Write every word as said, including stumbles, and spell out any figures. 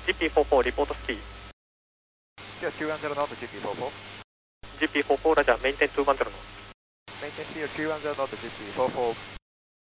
ジーピーフォーフォー リポートスキー。 ではきゅういちゼロノート ジーピーフォーフォー。 ジーピーフォーフォー ラジャー、メインテンにいちゼロノート。 メインテン シーオーきゅういちゼロノート ジーピーフォーフォー。